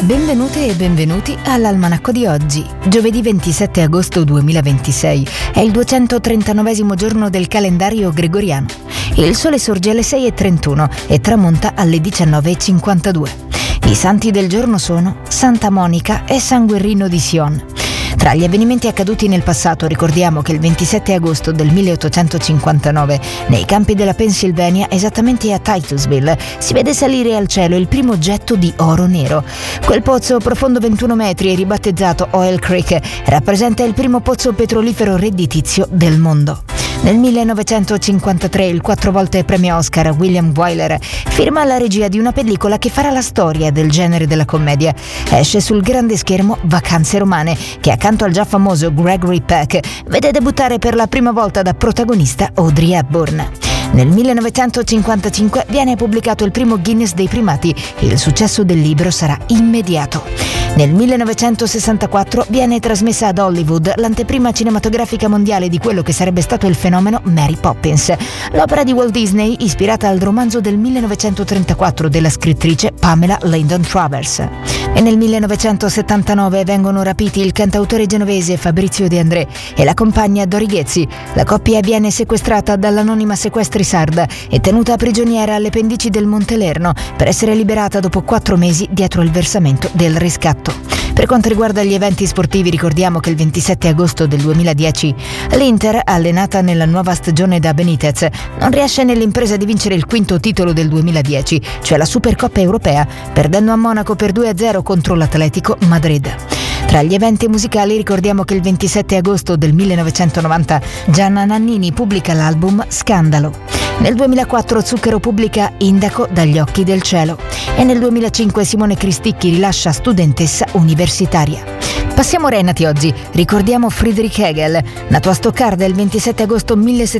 Benvenute e benvenuti all'Almanacco di oggi. Giovedì 27 agosto 2026 è il 239° giorno del calendario gregoriano. Il sole sorge alle 6:31 e tramonta alle 19:52. I santi del giorno sono Santa Monica e San Guerrino di Sion. Tra gli avvenimenti accaduti nel passato ricordiamo che il 27 agosto del 1859, nei campi della Pennsylvania, esattamente a Titusville, si vede salire al cielo il primo getto di oro nero. Quel pozzo, profondo 21 metri e ribattezzato Oil Creek, rappresenta il primo pozzo petrolifero redditizio del mondo. Nel 1953 il 4 volte premio Oscar William Wyler firma la regia di una pellicola che farà la storia del genere della commedia. Esce sul grande schermo Vacanze romane, che accanto al già famoso Gregory Peck vede debuttare per la prima volta da protagonista Audrey Hepburn. Nel 1955 viene pubblicato il primo Guinness dei primati e il successo del libro sarà immediato. Nel 1964 viene trasmessa ad Hollywood l'anteprima cinematografica mondiale di quello che sarebbe stato il fenomeno Mary Poppins, l'opera di Walt Disney ispirata al romanzo del 1934 della scrittrice Pamela Lyndon Travers. E nel 1979 vengono rapiti il cantautore genovese Fabrizio De André e la compagna Dori Ghezzi. La coppia viene sequestrata dall'anonima sequestri sarda e tenuta prigioniera alle pendici del Monte Lerno per essere liberata dopo 4 mesi dietro il versamento del riscatto. Per quanto riguarda gli eventi sportivi, ricordiamo che il 27 agosto del 2010 l'Inter, allenata nella nuova stagione da Benitez, non riesce nell'impresa di vincere il 5º titolo del 2010, cioè la Supercoppa europea, perdendo a Monaco per 2-0 contro l'Atletico Madrid. Tra gli eventi musicali ricordiamo che il 27 agosto del 1990 Gianna Nannini pubblica l'album Scandalo. Nel 2004 Zucchero pubblica Indaco dagli occhi del cielo e nel 2005 Simone Cristicchi rilascia Studentessa universitaria. Passiamo ora ai nati oggi. Ricordiamo Friedrich Hegel, nato a Stoccarda il 27 agosto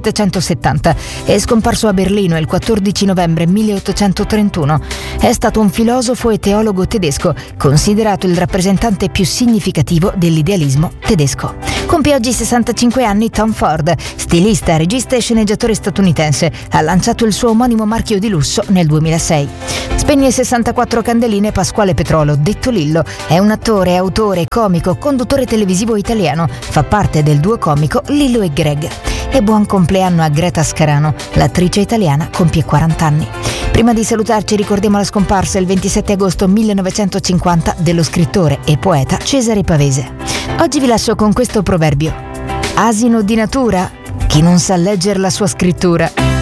1770 e scomparso a Berlino il 14 novembre 1831. È stato un filosofo e teologo tedesco, considerato il rappresentante più significativo dell'idealismo tedesco. Compie oggi 65 anni Tom Ford, stilista, regista e sceneggiatore statunitense. Ha lanciato il suo omonimo marchio di lusso nel 2006. Spegne 64 candeline Pasquale Petrolo, detto Lillo. È un attore, autore, comico, conduttore televisivo italiano. Fa parte del duo comico Lillo e Greg. E buon compleanno a Greta Scarano, l'attrice italiana compie 40 anni. Prima di salutarci ricordiamo la scomparsa il 27 agosto 1950 dello scrittore e poeta Cesare Pavese. Oggi vi lascio con questo proverbio: asino di natura, chi non sa leggere la sua scrittura.